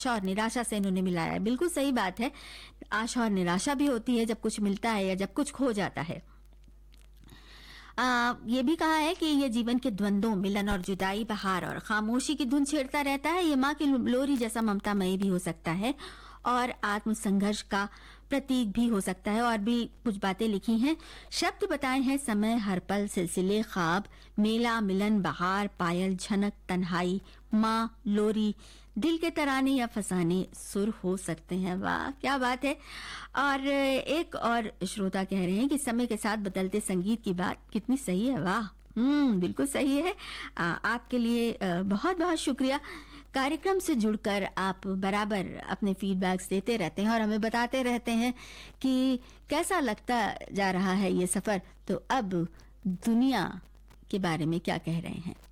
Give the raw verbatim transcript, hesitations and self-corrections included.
आशा और निराशा से इन्होंने मिलाया है। बिल्कुल सही बात है। आशा और निराशा भी होती है जब कुछ मिलता है या जब कुछ खो जाता है। आ, ये भी कहा है कि ये जीवन के द्वंद्वों, मिलन और जुदाई, बहार और खामोशी की धुन छेड़ता रहता है। ये माँ की लोरी जैसा ममतामयी भी हो सकता है और आत्म संघर्ष का प्रतीक भी हो सकता है। और भी कुछ बातें लिखी हैं। शब्द बताए हैं समय, हर पल, सिलसिले, ख्वाब, मेला, मिलन, बहार, पायल, झनक, तन्हाई, माँ, लोरी, दिल के तराने या फसाने सुर हो सकते हैं। वाह, क्या बात है। और एक और श्रोता कह रहे हैं कि समय के साथ बदलते संगीत की बात कितनी सही है। वाह, हम्म बिल्कुल सही है। आ, आपके लिए बहुत बहुत शुक्रिया। कार्यक्रम से जुड़कर आप बराबर अपने फीडबैक्स देते रहते हैं और हमें बताते रहते हैं कि कैसा लगता जा रहा है ये सफर। तो अब दुनिया के बारे में क्या कह रहे हैं।